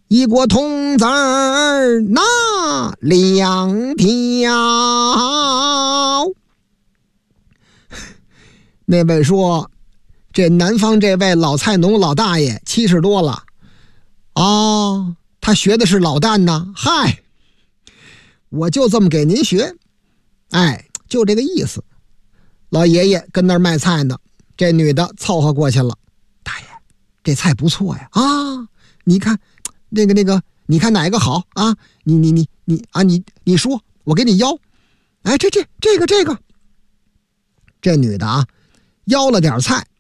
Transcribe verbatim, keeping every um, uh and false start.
一锅铜子儿拿两条。那位说，这南方这位老菜农老大爷七十多了哦，他学的是老旦呢。嗨，我就这么给您学，哎，就这个意思。老爷爷跟那儿卖菜呢，这女的凑合过去了。大爷，这菜不错呀啊！你看那个那个，你看哪个好啊？你你你你啊，你你说，我给你邀。哎，这这这个这个，这女的啊，邀了点菜，